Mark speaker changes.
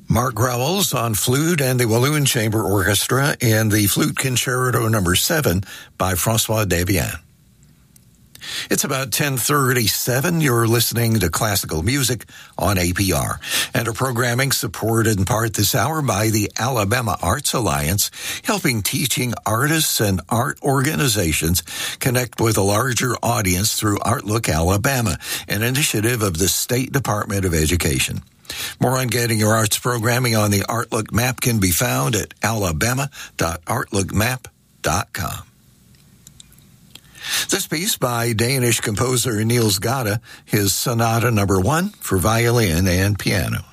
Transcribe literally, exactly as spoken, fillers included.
Speaker 1: Mark Growels on flute and the Walloon Chamber Orchestra in the Flute Concerto number seven by François Debian. It's about ten thirty-seven. You're listening to classical music on A P R. And our programming supported in part this hour by the Alabama Arts Alliance, helping teaching artists and art organizations connect with a larger audience through Artlook Alabama, an initiative of the State Department of Education. More on getting your arts programming on the Artlook map can be found at alabama dot artlook map dot com. This piece by Danish composer Niels Gade, his Sonata Number One for violin and piano.